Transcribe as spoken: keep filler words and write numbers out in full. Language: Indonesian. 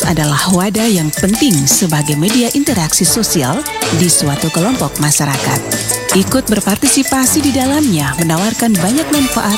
Komunitas adalah wadah yang penting sebagai media interaksi sosial di suatu kelompok masyarakat. Ikut berpartisipasi di dalamnya menawarkan banyak manfaat